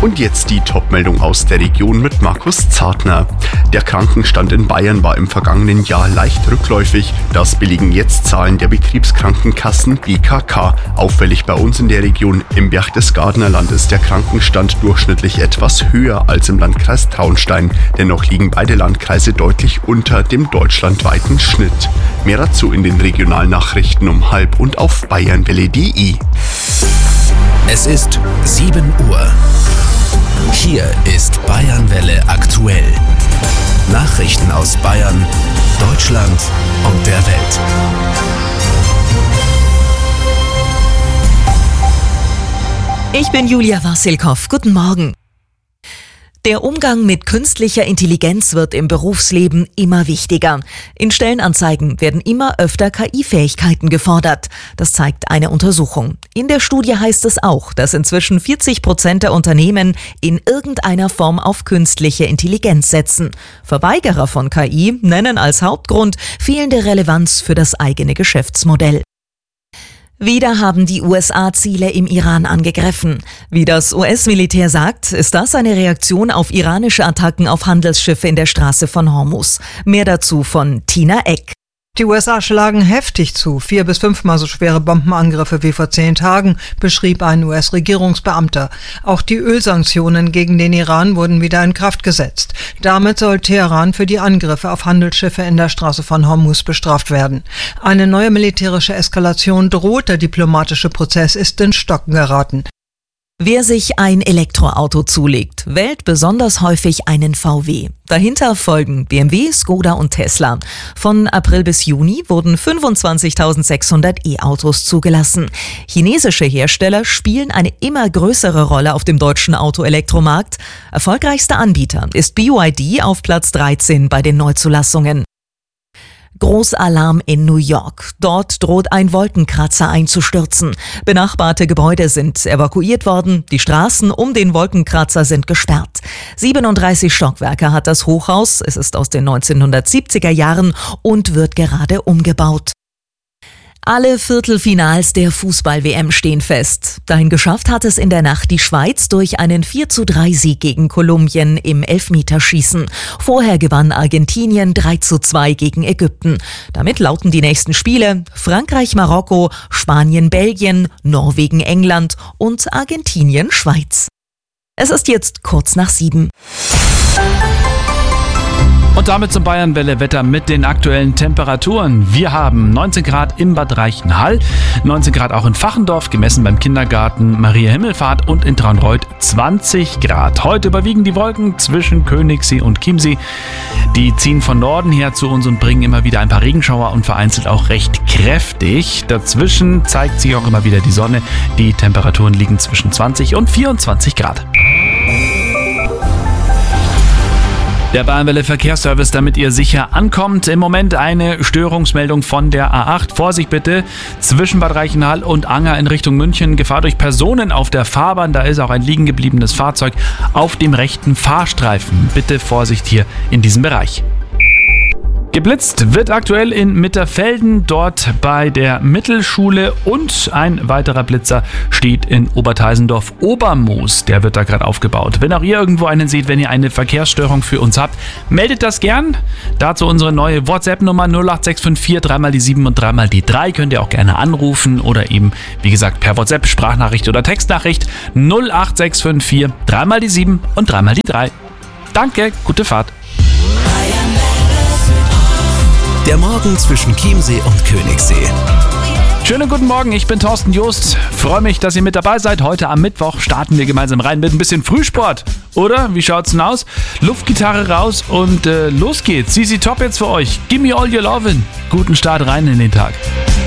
Und jetzt die Top-Meldung aus der Region mit Markus Zartner. Der Krankenstand in Bayern war im vergangenen Jahr leicht rückläufig. Das belegen jetzt Zahlen der Betriebskrankenkassen BKK. Auffällig bei uns in der Region im Berchtesgadener Land ist der Krankenstand durchschnittlich etwas höher als im Landkreis Traunstein. Dennoch liegen beide Landkreise deutlich unter dem deutschlandweiten Schnitt. Mehr dazu in den Regionalnachrichten um 12:30 und auf bayernwelle.de. Es ist 7 Uhr. Hier ist Bayernwelle aktuell. Nachrichten aus Bayern, Deutschland und der Welt. Ich bin Julia Wassilkow. Guten Morgen. Der Umgang mit künstlicher Intelligenz wird im Berufsleben immer wichtiger. In Stellenanzeigen werden immer öfter KI-Fähigkeiten gefordert. Das zeigt eine Untersuchung. In der Studie heißt es auch, dass inzwischen 40% der Unternehmen in irgendeiner Form auf künstliche Intelligenz setzen. Verweigerer von KI nennen als Hauptgrund fehlende Relevanz für das eigene Geschäftsmodell. Wieder haben die USA Ziele im Iran angegriffen. Wie das US-Militär sagt, ist das eine Reaktion auf iranische Attacken auf Handelsschiffe in der Straße von Hormuz. Mehr dazu von Tina Eck. Die USA schlagen heftig zu. 4- bis 5-mal so schwere Bombenangriffe wie vor 10 Tagen, beschrieb ein US-Regierungsbeamter. Auch die Ölsanktionen gegen den Iran wurden wieder in Kraft gesetzt. Damit soll Teheran für die Angriffe auf Handelsschiffe in der Straße von Hormuz bestraft werden. Eine neue militärische Eskalation droht, der diplomatische Prozess ist ins Stocken geraten. Wer sich ein Elektroauto zulegt, wählt besonders häufig einen VW. Dahinter folgen BMW, Skoda und Tesla. Von April bis Juni wurden 25.600 E-Autos zugelassen. Chinesische Hersteller spielen eine immer größere Rolle auf dem deutschen Autoelektromarkt. Erfolgreichster Anbieter ist BYD auf Platz 13 bei den Neuzulassungen. Großalarm in New York. Dort droht ein Wolkenkratzer einzustürzen. Benachbarte Gebäude sind evakuiert worden. Die Straßen um den Wolkenkratzer sind gesperrt. 37 Stockwerke hat das Hochhaus. Es ist aus den 1970er Jahren und wird gerade umgebaut. Alle Viertelfinals der Fußball-WM stehen fest. Dahin geschafft hat es in der Nacht die Schweiz durch einen 4:3-Sieg gegen Kolumbien im Elfmeterschießen. Vorher gewann Argentinien 3:2 gegen Ägypten. Damit lauten die nächsten Spiele Frankreich, Marokko, Spanien, Belgien, Norwegen, England und Argentinien, Schweiz. Es ist jetzt kurz nach 7. Und damit zum Bayernwelle-Wetter mit den aktuellen Temperaturen. Wir haben 19 Grad im Bad Reichenhall, 19 Grad auch in Fachendorf, gemessen beim Kindergarten Maria Himmelfahrt, und in Traunreut 20 Grad. Heute überwiegen die Wolken zwischen Königssee und Chiemsee. Die ziehen von Norden her zu uns und bringen immer wieder ein paar Regenschauer und vereinzelt auch recht kräftig. Dazwischen zeigt sich auch immer wieder die Sonne. Die Temperaturen liegen zwischen 20 und 24 Grad. Der Bayernwelle Verkehrsservice, damit ihr sicher ankommt. Im Moment eine Störungsmeldung von der A8. Vorsicht bitte, zwischen Bad Reichenhall und Anger in Richtung München. Gefahr durch Personen auf der Fahrbahn. Da ist auch ein liegen gebliebenes Fahrzeug auf dem rechten Fahrstreifen. Bitte Vorsicht hier in diesem Bereich. Geblitzt wird aktuell in Mitterfelden, dort bei der Mittelschule, und ein weiterer Blitzer steht in Oberteisendorf-Obermoos. Der wird da gerade aufgebaut. Wenn auch ihr irgendwo einen seht, wenn ihr eine Verkehrsstörung für uns habt, meldet das gern. Dazu unsere neue WhatsApp-Nummer 08654 3x7 und 3x3. Könnt ihr auch gerne anrufen oder eben, wie gesagt, per WhatsApp, Sprachnachricht oder Textnachricht 08654 3x7 und 3x3. Danke, gute Fahrt. Der Morgen zwischen Chiemsee und Königssee. Schönen guten Morgen, ich bin Thorsten Jost. Freue mich, dass ihr mit dabei seid. Heute am Mittwoch starten wir gemeinsam rein mit ein bisschen Frühsport. Oder? Wie schaut's denn aus? Luftgitarre raus und los geht's. CC Top jetzt für euch. Gimme all your lovin'. Guten Start rein in den Tag.